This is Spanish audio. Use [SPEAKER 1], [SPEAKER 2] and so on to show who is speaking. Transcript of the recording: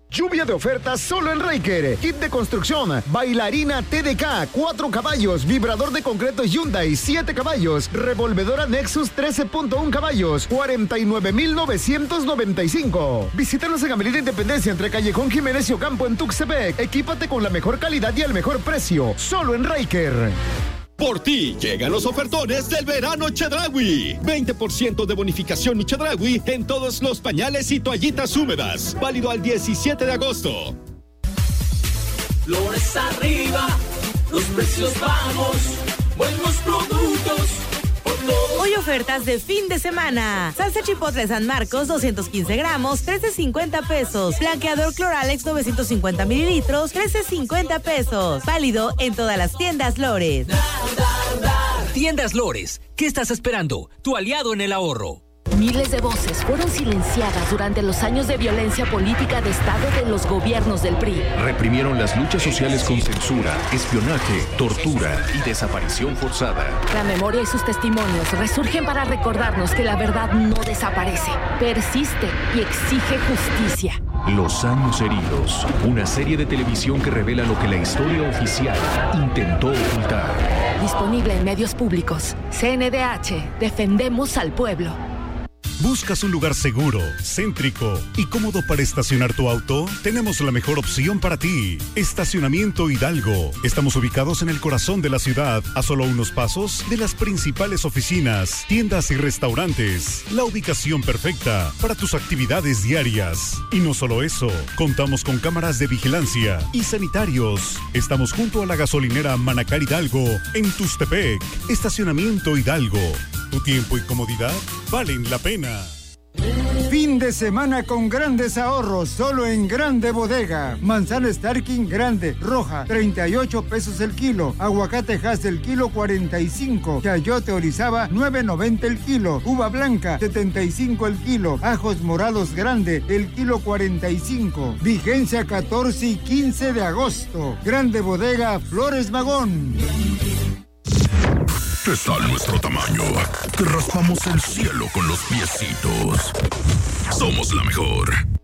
[SPEAKER 1] Lluvia de ofertas solo en Ryker. Kit de construcción, bailarina TDK, 4 caballos, vibrador de concreto Hyundai, 7 caballos, revolvedora Nexus 13.1 caballos, 49,995. Visítanos en Avenida Independencia entre Callejón Jiménez y Ocampo en Tuxtepec. Equípate con la mejor calidad y el mejor precio, solo en Ryker.
[SPEAKER 2] Por ti llegan los ofertones del verano Chedraui. 20% de bonificación Chedraui en todos los pañales y toallitas húmedas. Válido al 17 de agosto.
[SPEAKER 3] Flores arriba, los precios bajos, buenos productos.
[SPEAKER 4] Hoy ofertas de fin de semana. Salsa chipotle San Marcos, 215 gramos, 13.50 pesos. Blanqueador Cloralex, 950 mililitros, 13.50 pesos. Válido en todas las tiendas Lores.
[SPEAKER 5] Tiendas Lores, ¿qué estás esperando? Tu aliado en el ahorro.
[SPEAKER 6] Miles de voces fueron silenciadas durante los años de violencia política de Estado de los gobiernos del PRI.
[SPEAKER 7] Reprimieron las luchas sociales con censura, espionaje, tortura y desaparición forzada.
[SPEAKER 6] La memoria y sus testimonios resurgen para recordarnos que la verdad no desaparece, persiste y exige justicia.
[SPEAKER 7] Los años heridos, una serie de televisión que revela lo que la historia oficial intentó ocultar.
[SPEAKER 6] Disponible en medios públicos. CNDH, defendemos al pueblo.
[SPEAKER 8] ¿Buscas un lugar seguro, céntrico y cómodo para estacionar tu auto? Tenemos la mejor opción para ti. Estacionamiento Hidalgo. Estamos ubicados en el corazón de la ciudad, a solo unos pasos de las principales oficinas, tiendas y restaurantes. La ubicación perfecta para tus actividades diarias. Y no solo eso, contamos con cámaras de vigilancia y sanitarios. Estamos junto a la gasolinera Manacar Hidalgo en Tuxtepec. Estacionamiento Hidalgo. Tu tiempo y comodidad valen la pena.
[SPEAKER 9] Fin de semana con grandes ahorros, solo en Grande Bodega. Manzana Starking grande, roja, 38 pesos el kilo. Aguacate Hass el kilo, 45. Chayote Orizaba, 9.90 el kilo. Uva blanca, 75 el kilo. Ajos morados grande, el kilo, 45. Vigencia 14 y 15 de agosto. Grande Bodega, Flores Magón.
[SPEAKER 10] Está nuestro tamaño. Te raspamos el cielo con los piecitos. Somos la mejor.